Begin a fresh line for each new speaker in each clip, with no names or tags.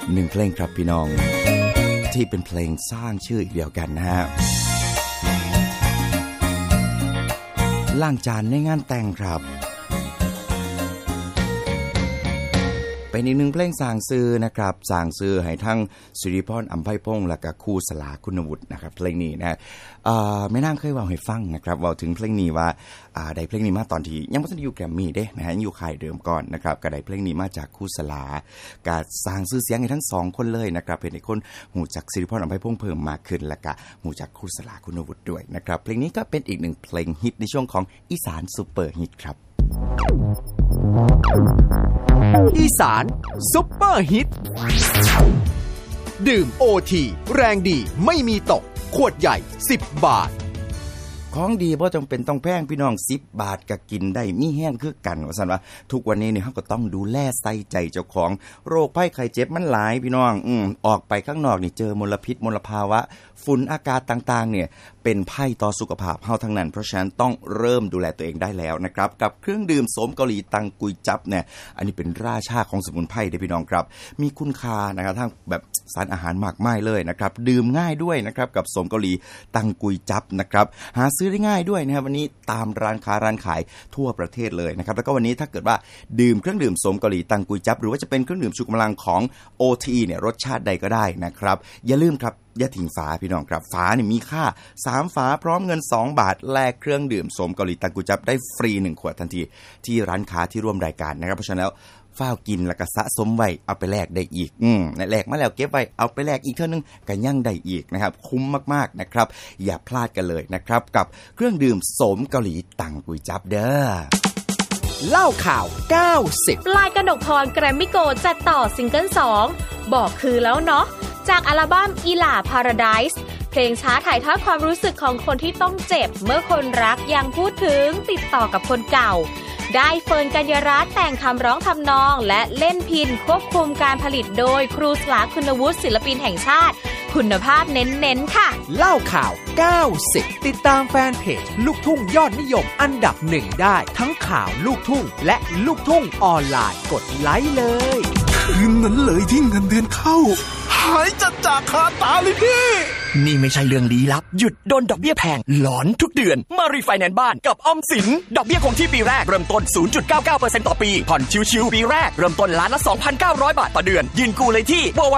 หนึ่งเพลงครับพี่น้องที่เป็นเพลงสร้างชื่ออีกเดียวกันนะฮะล้างจานในงานแต่งครับเป็นอีกหนึ่งเพลงสร้างชื่อนะครับสร้างชื่อให้ทั้งสิริพรอำไพพงษ์และก็ครูสลาคุณวุฒินะครับเพลงนี้นะแม่นางเคยเว้าให้ฟังนะครับเว้าถึงเพลงนี้ว่าได้เพลงนี้มาตอนที่ยังบ่ทันอยู่แกรมมี่เด้นะฮะอยู่ค่ายเดิมก่อนนะครับก็ได้เพลงนี้มาจากครูสลาก็สร้างชื่อเสียงให้ทั้ง2คนเลยนะครับเป็นให้คนฮู้จักสิริพรอำไพพงษ์เพิ่มมากขึ้นและก็ฮู้จักครูสลาคุณวุฒิด้วยนะครับเพลงนี้ก็เป็นอีกหนึ่งเพลงฮิตในช่วงของอีสานซุปเปอร์ฮิตครับ
อีสานซุปเปอร์ฮิตดื่ม OT แรงดีไม่มีตกขวดใหญ่10 บาท
ของดีบ่จำเป็นต้องแพงพี่น้อง10 บาทก็กินได้มีแห้งคือกันว่าซั่นว่าทุกวันนี้เนี่ยเฮาก็ต้องดูแลใส่ใจเจ้าของโรคภัยไข้เจ็บมันหลายพี่น้องออกไปข้างนอกนี่เจอมลพิษมลภาวะฝุ่นอากาศต่างๆเนี่ยเป็นภัยต่อสุขภาพเฮาทั้งนั้นเพราะฉะนั้นต้องเริ่มดูแลตัวเองได้แล้วนะครับกับเครื่องดื่มโสมเกาหลีตังกุยจับเนี่ยอันนี้เป็นราชาของสมุนไพรเด้อพี่น้องครับมีคุณค่านะครับทั้งแบบสารอาหารมากมายเลยนะครับดื่มง่ายด้วยนะครับกับโสมเกาหลีตังกุยจับนะครับหาซื้อได้ง่ายด้วยนะครับวันนี้ตามร้านค้าร้านขายทั่วประเทศเลยนะครับแล้วก็วันนี้ถ้าเกิดว่าดื่มเครื่องดื่มโสมเกาหลีตังกุยจับหรือว่าจะเป็นเครื่องดื่มชูกำลังของ OTE เนี่ยรสชาติใดก็ได้นะครับอย่าลืมครับอย่าทิ้งฝาพี่น้องครับฝานี่มีค่า3ฝาพร้อมเงิน2 บาทแลกเครื่องดื่มโสมเกาหลีตังกุยจับได้ฟรี1ขวดทันทีที่ร้านค้าที่ร่วมรายการนะครับเพราะฉะนั้นแล้วฝ้าวกินแล้วก็สะสมไว้เอาไปแลกได้อีกแลกมาแล้วเก็บไว้เอาไปแลกอีกเท่านึงก็ยังได้อีกนะครับคุ้มมากๆนะครับอย่าพลาดกันเลยนะครับกับเครื่องดื่มโสมเกาหลีตังกุยจับเด้อ
เล่าข่าว90
ปลายกนกพรแกรมมี่โกลด์จัดต่อซิงเกิล2บอกคือแล้วเนาะจากอัลบั้มอีหล่าพาราไดซ์เพลงช้าถ่ายทอดความรู้สึกของคนที่ต้องเจ็บเมื่อคนรักยังพูดถึงติดต่อกับคนเก่าได้เฟิร์นกัญญารัตน์แต่งคำร้องทำนองและเล่นพิณควบคุมการผลิตโดยครูสลาคุณวุฒิศิลปินแห่งชาติคุณภาพเน้นๆค่ะ
เล่าข่าว90ติดตามแฟนเพจลูกทุ่งยอดนิยมอันดับ1ได้ทั้งข่าวลูกทุ่งและลูกทุ่งออนไลน์กดไลค์เลย
คืนนั้นเลยที่เงินเดือนเข้าหายจัดจากคาตาเลยพี่
นี่ไม่ใช่เรื่องลี้ลับหยุดโดนดอกเบี้ยแพงหลอนทุกเดือนมารีไฟแนนซ์บ้านกับออมสินดอกเบี้ยคงที่ปีแรกเริ่มต้น 0.99% ต่อปีผ่อนชิวๆปีแรกเริ่มต้นล้านละ 2,900 บาทต่อเดือนยื่นกู้เลยที่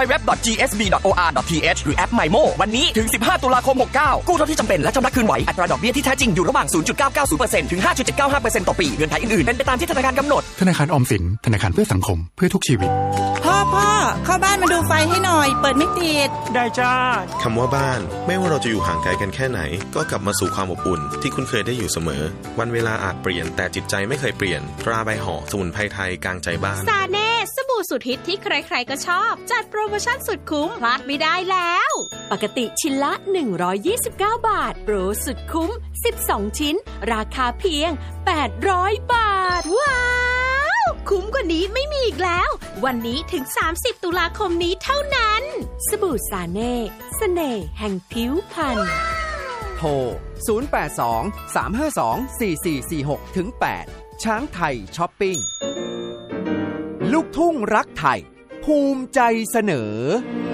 www.gsb.or.th หรือแอป MyMo วันนี้ถึง15ตุลาคม69กู้เท่าที่จำเป็นและชำระคืนไหวอัตราดอกเบี้ยที่แท้จริงอยู่ระหว่าง 0.990% ถึง 5.795% ต่อปีเงื่อนไขอื่นๆเป็นไปตามที่ธนาคารกำหนด
ธนาคารออมสินธนาคารเพื่อสังคมเพื่อทุกชีวิต
พ่อเข้าบ้านมาดูไฟให้หน่อยเปิดไม่ติด
ได้จ้า
คำว่าบ้านไม่ว่าเราจะอยู่ห่างไกลกันแค่ไหนก็กลับมาสู่ความอบอุ่นที่คุ้นเคยได้อยู่เสมอวันเวลาอาจเปลี่ยนแต่จิตใจไม่เคยเปลี่ยนตราใบห่อสมุนไพรไทยกลางใจบ้าน
ซาเน่สบู่สุดฮิตที่ใครๆก็ชอบจัดโปรโมชั่นสุดคุ้มพลาดไม่ได้แล้วปกติชิ้นละ129 บาทโปรสุดคุ้ม12ชิ้นราคาเพียง800 บาทว้าวคุ้มกว่านี้ไม่มีอีกแล้ววันนี้ถึง30ตุลาคมนี้เท่านั้นสบู่ซาเน่เสน่ห์แห่งผิวพรรณ
โทร082-352-4446-8ช้างไทยช้อปปิ้งลูกทุ่งรักไทยภูมิใจเสนอ